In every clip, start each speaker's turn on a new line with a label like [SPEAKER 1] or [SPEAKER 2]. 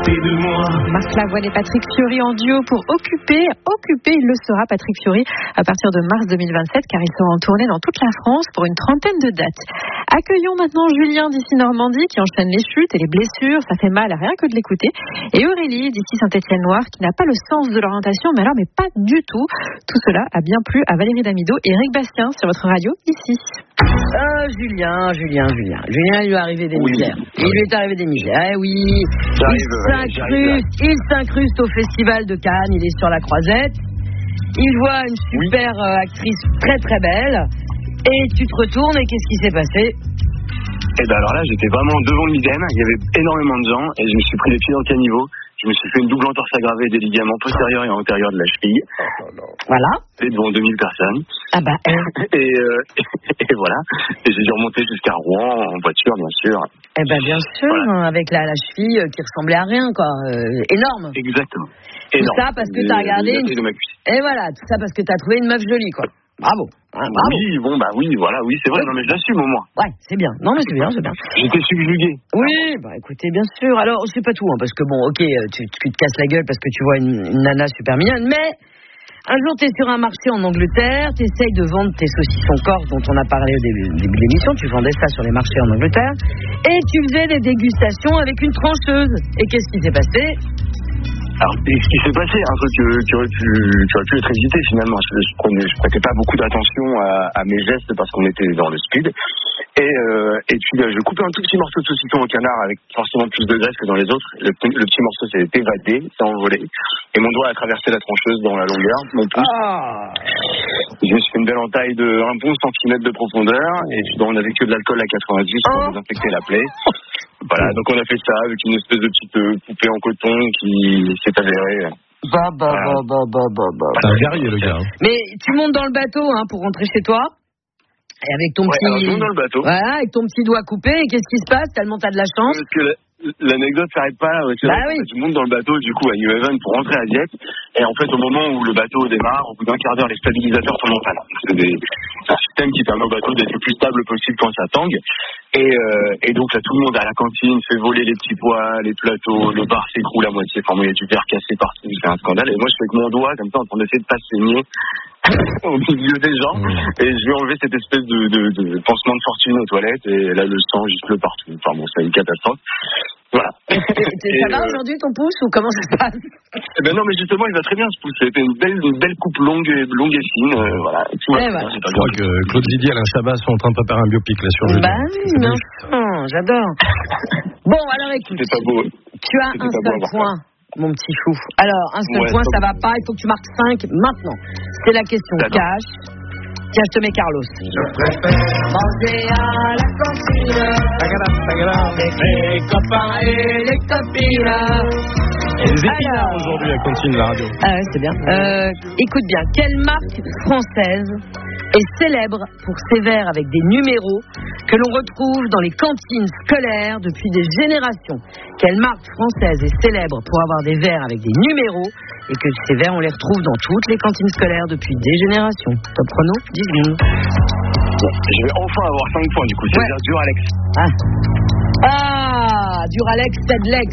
[SPEAKER 1] s'occuper de moi.
[SPEAKER 2] Marc Lavoine et Patrick Fiori en duo pour occuper, il le sera, Patrick Fiori, à partir de mars 2027, car ils seront en tournée dans toute la France pour une trentaine de dates. Accueillons maintenant Julien d'ici Normandie qui enchaîne les chutes et les blessures, ça fait mal rien que de l'écouter. Et Aurélie d'ici Saint-Étienne-Loire qui n'a pas le sens de l'orientation, mais pas du tout. Tout cela a bien plu à Valérie Damido et Eric Bastien sur votre radio ici.
[SPEAKER 3] Julien, il lui est arrivé des misères. Il lui est arrivé des misères, oui. Il s'incruste au festival de Cannes, il est sur la croisette. Il voit une super actrice très très belle. Et tu te retournes et qu'est-ce qui s'est passé?
[SPEAKER 4] Et ben alors là, j'étais vraiment devant le midem. Il y avait énormément de gens et je me suis pris les pieds dans le caniveau. Je me suis fait une double entorse aggravée des ligaments postérieurs et antérieurs de la cheville.
[SPEAKER 3] Voilà.
[SPEAKER 4] Et devant 2000 personnes. Et voilà. Et j'ai dû remonter jusqu'à Rouen en voiture, bien sûr.
[SPEAKER 3] Bien sûr, voilà. Avec la cheville qui ressemblait à rien, quoi. Énorme.
[SPEAKER 4] Exactement.
[SPEAKER 3] Tout ça parce que t'as regardé Et voilà, tout ça parce que t'as trouvé une meuf jolie, quoi. Bravo.
[SPEAKER 4] Oui, c'est vrai, non mais je l'assume au moins.
[SPEAKER 3] Ouais, c'est bien. Non mais c'est bien.
[SPEAKER 4] J'étais subjugué.
[SPEAKER 3] Oui, écoutez, bien sûr. Alors, c'est pas tout, parce que tu te casses la gueule parce que tu vois une nana super mignonne, mais un jour t'es sur un marché en Angleterre, t'essayes de vendre tes saucissons corse dont on a parlé au début de l'émission, tu vendais ça sur les marchés en Angleterre, et tu faisais des dégustations avec une trancheuse. Et qu'est-ce qui s'est passé?
[SPEAKER 4] Alors, ce qui s'est passé, un truc qui aurait pu être évité finalement. Je prêtais pas beaucoup d'attention à mes gestes parce qu'on était dans le speed. Et puis, je coupais un tout petit morceau de saucisson au canard avec forcément plus de graisse que dans les autres. Le petit morceau s'est évadé, s'est envolé. Et mon doigt a traversé la trancheuse dans la longueur, mon pouce. Je me suis fait une belle entaille de 1 bon centimètre de profondeur. Et puis, on n'avait que de l'alcool à 90 pour désinfecter la plaie. Voilà, donc on a fait ça avec une espèce de petite poupée en coton qui s'est avérée.
[SPEAKER 1] C'est un guerrier, le gars.
[SPEAKER 3] Mais tu montes dans le bateau pour rentrer chez toi. Et avec ton
[SPEAKER 4] je monte dans le bateau.
[SPEAKER 3] Voilà, avec ton petit doigt coupé. Et qu'est-ce qui se passe? Tellement t'as de la chance.
[SPEAKER 4] Parce que l'anecdote s'arrête pas là. Tu montes dans le bateau, du coup, à New Haven pour rentrer à Dieppe. Et en fait, au moment où le bateau démarre, au bout d'un quart d'heure, les stabilisateurs tombent en panne. C'est un système qui permet au bateau d'être le plus stable possible quand ça tangue. Et donc là, tout le monde à la cantine fait voler les petits pois, les plateaux, le bar s'écroule à moitié. Enfin, il y a du verre cassé partout, c'est un scandale. Et moi, je fais avec mon doigt, comme ça, en train d'essayer de pas saigner au milieu des gens. Et je vais enlever cette espèce de pansement de fortune aux toilettes. Et là, le sang gicle partout. Enfin bon, c'est une catastrophe. Voilà.
[SPEAKER 3] Ça va aujourd'hui ton pouce ou comment ça se passe?
[SPEAKER 4] Non, mais justement, il va très bien ce pouce. C'était une belle coupe longue et fine. Voilà.
[SPEAKER 1] Je crois que Claude Zidi et Alain Chabat sont en train de préparer un biopic là sur le
[SPEAKER 3] j'adore. Bon, alors écoute.
[SPEAKER 4] C'était pas beau.
[SPEAKER 3] Tu as un seul point, mon petit chou. Alors, un seul point, ça va pas. Il faut que tu marques 5 maintenant. C'est la question cash. Tiens, je te mets Carlos.
[SPEAKER 1] Je préfère
[SPEAKER 3] manger à la cantine avec les copains et les copines.
[SPEAKER 1] Il y a des épinards aujourd'hui à la cantine de la radio.
[SPEAKER 3] C'est bien. Écoute bien, quelle marque française est célèbre pour ses verres avec des numéros que l'on retrouve dans les cantines scolaires depuis des générations? Quelle marque française est célèbre pour avoir des verres avec des numéros et que ces verres, on les retrouve dans toutes les cantines scolaires depuis des générations? Top chrono, 10 secondes.
[SPEAKER 4] Je vais enfin avoir 5 points du coup, c'est-à-dire Duralex.
[SPEAKER 3] Duralex, Sedlex.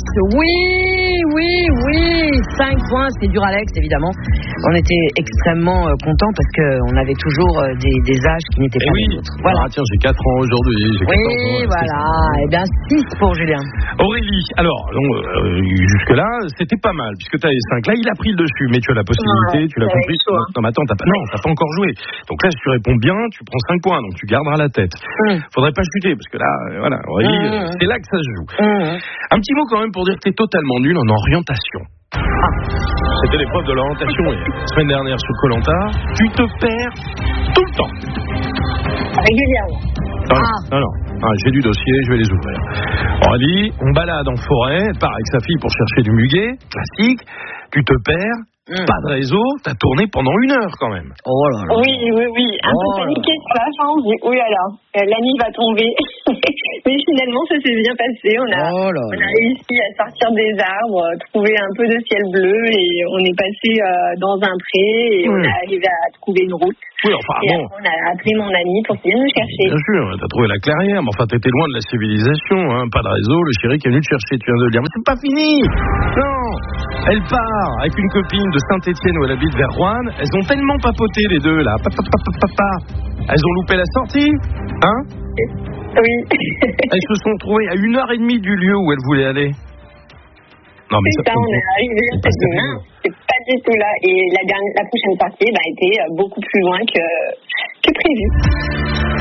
[SPEAKER 3] Oui. 5 points, c'est Duralex, évidemment. On était extrêmement contents parce qu'on avait toujours des âges qui n'étaient pas les autres. Voilà.
[SPEAKER 1] Tiens, j'ai 4 ans aujourd'hui.
[SPEAKER 3] Voilà. Et bien, 6 pour Julien.
[SPEAKER 1] Aurélie, alors, jusque-là, c'était pas mal, puisque tu as les 5. Là, il a pris le dessus, mais tu as la possibilité, tu l'as compris. Non, mais attends, t'as pas encore joué. Donc là, si tu réponds bien, tu prends 5 points, donc tu garderas la tête. Faudrait pas chuter, parce que là, voilà, Aurélie, c'est là que ça se joue. Un petit mot quand même pour dire que t'es totalement nul en orientation. C'était l'épreuve de l'orientation la semaine dernière sur Koh-Lanta. Tu te perds tout le temps.
[SPEAKER 3] Régulièrement.
[SPEAKER 1] Non, j'ai du dossier, je vais les ouvrir. Aurélie, on balade en forêt, elle part avec sa fille pour chercher du muguet, classique. Tu te perds. Pas de réseau, t'as tourné pendant 1 heure quand même.
[SPEAKER 5] Oh là là. Oui. Un peu paniqué sur la fin, on se dit, la nuit va tomber. Mais finalement, ça s'est bien passé. On a réussi à sortir des arbres, trouver un peu de ciel bleu et on est passé dans un pré et on a arrivé à trouver une route.
[SPEAKER 1] Oui, enfin,
[SPEAKER 5] et après, on a appelé mon ami pour qu'il vienne nous chercher.
[SPEAKER 1] Bien sûr, t'as trouvé la clairière, mais enfin, t'étais loin de la civilisation, hein. Pas de réseau, le chéri qui est venu te chercher, tu viens de le dire. Mais c'est pas fini. Non, elle part avec une copine de Saint-Étienne où elle habite vers Roanne. Elles ont tellement papoté les deux là. Elles ont loupé la sortie, hein?
[SPEAKER 5] Oui.
[SPEAKER 1] Elles se sont trouvées à 1h30 du lieu où elles voulaient aller. Non, mais
[SPEAKER 5] c'est ça, on est arrivé. C'est pas du tout là. Et la prochaine sortie était beaucoup plus loin que prévu.